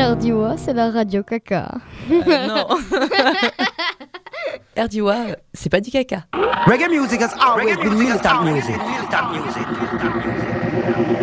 RDIWA, c'est la radio caca. Non. RDIWA, c'est pas du caca. Reggae music has always been militant music.